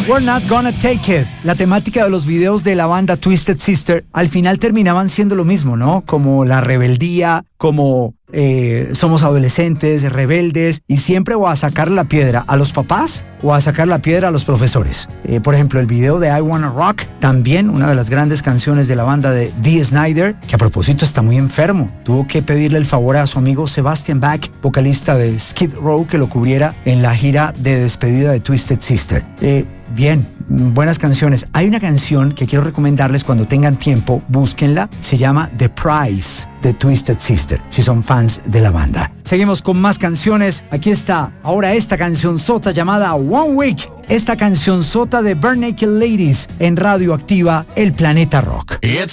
We're Not Gonna Take It. La temática de los videos de la banda Twisted Sister al final terminaban siendo lo mismo, ¿no? Como la rebeldía, como somos adolescentes, rebeldes, y siempre o a sacar la piedra a los papás o a sacar la piedra a los profesores. Por ejemplo, el video de I Wanna Rock, también una de las grandes canciones de la banda de Dee Snider, que a propósito está muy enfermo. Tuvo que pedirle el favor a su amigo Sebastian Bach, vocalista de Skid Row, que lo cubriera en la gira de despedida de Twisted Sister. Bien, buenas canciones. Hay una canción que quiero recomendarles cuando tengan tiempo, búsquenla. Se llama The Price de Twisted Sister, si son fans de la banda. Seguimos con más canciones. Aquí está ahora esta cancionzota llamada One Week. Esta cancionzota de Bare Naked Ladies en Radio Activa, El Planeta Rock.